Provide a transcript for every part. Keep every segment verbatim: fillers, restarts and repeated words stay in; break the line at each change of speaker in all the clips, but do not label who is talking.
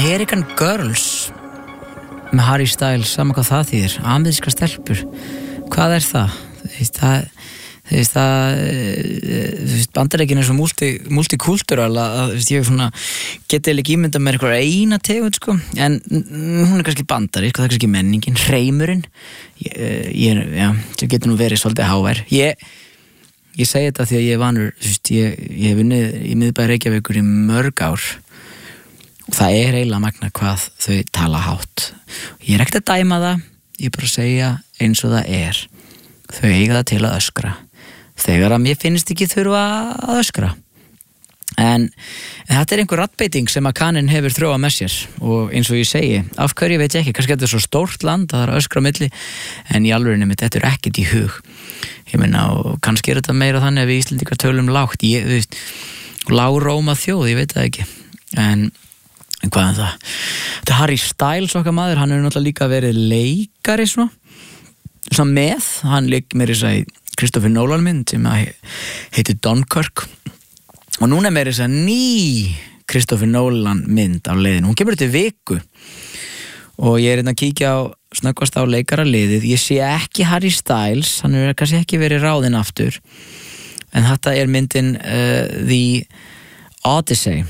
American Girls með Harry Styles, sama hvað það þýðir, amerískar stelpur, hvað er það? Þú veist, það, þú veist, það, þú veist, Bandaríkin er svo multi, multikultúral að, þú veist, ég svona geti ekki ímyndað með einhverja eina tegund, sko, en hún er kannski bandarísk, það er kannski menningin, hreimurinn, ég, ég, já, það getur nú verið svolítið hávær, ég, ég segi þetta því að ég er vanur, þú veist, ég, ég hef unnið í miðbæ Reykjavíkur í mörg ár, og það er eiginlega magna hvað þau tala hátt. Ég er ekkert að dæma það, ég er bara að segja eins og það er. Þau eiga það til að öskra. Þegar að mér finnst ekki þurfa að öskra. En, en þetta er einhver raddbeiting sem að kaninn hefur þróað með sér. Og eins og ég segi, af hverju veit ég ekki, kannski þetta er svo stórt land að það er að öskra á milli, en í alvörunni mitt, þetta er ekkert í hug. Ég meina, og kannski er þetta meira þannig að við Íslendingar tölum lágt. Ég, þú veist, lágróma þjóð, ég veit það ekki. En En hvað er það? Þetta er Harry Styles okkar maður, hann hefur náttúrulega líka verið leikari svona, svona með, hann leik meira þess að Christopher Nolan mynd sem heitir Dunkirk og núna er meira þess að ný Christopher Nolan mynd á leiðinu, hún kemur til viku og ég er hérna að kíkja á snöggvast á leikaraliðið, ég sé ekki Harry Styles, hann hefur kannski ekki verið ráðinn aftur, en þetta er myndin uh, The Odyssey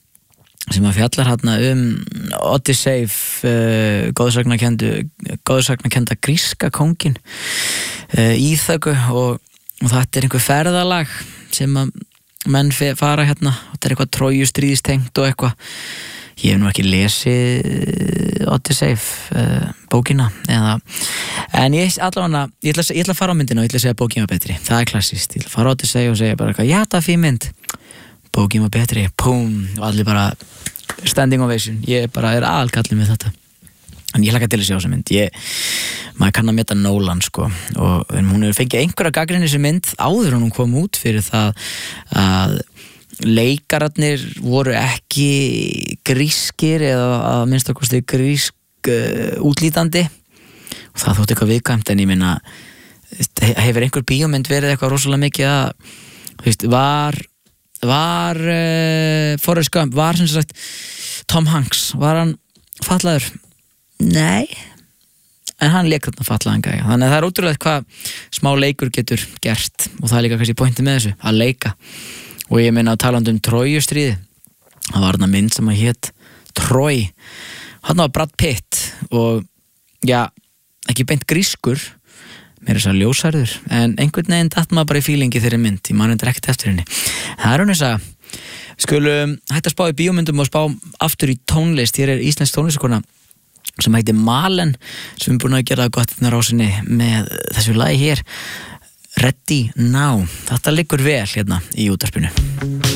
sem að fjallar hérna um Odyssey uh, góðsagnakenda gríska kóngin uh, Íþöku og, og þetta er einhver ferðalag sem að menn fara hérna og þetta er eitthvað trójustríðistengt og eitthvað ég hef nú ekki lesið Odyssey uh, bókina eða, en ég allavega ég ætla, ég ætla að fara á myndina og ég ætla að segja bókin var betri, það er klassist, ég ætla að fara á Odyssey og segja bara eitthvað, já það er fín mynd bókin var betri, pum, og allir bara standing ovation, ég bara er aðalkallið með þetta, en ég hlakka til að sjá þessa mynd, ég, maður kann að meta Nolan sko, og hún hefur fengið einhverja gagnrýni þessi mynd áður en hún kom út fyrir það að leikararnir voru ekki grískir eða að minnstakosti grísk uh, útlítandi og það þótt eitthvað viðkvæmt, en ég minna hefur einhver bíómynd verið eitthvað rosalega mikið að, þú veist, var var uh, Forrest Gump, var sem sagt Tom Hanks, var hann fatlaður? Nei, en hann lék þarna fatlaðan gæja, þannig að það er ótrúlega hvað smá leikur getur gert og það er líka kannski pointið með þessu, að leika og ég meina að talandi um Trójustríði, það var þarna mynd sem að hét Trój, hann var Brad Pitt og já, ekki beint grískur mér er svo ljósarður, en einhvern veginn datt maður bara í fílingi þeirri mynd, ég man endur ekkert eftir henni. Það er hún þess að skulum hætta að spá í bíómyndum og spá aftur í tónlist, hér er íslensk tónlistakona sem heitir Malen sem er búin að gera gott þarna rásinni með þessu lagi hér Ready Now, þetta liggur vel hérna í útvarpinu.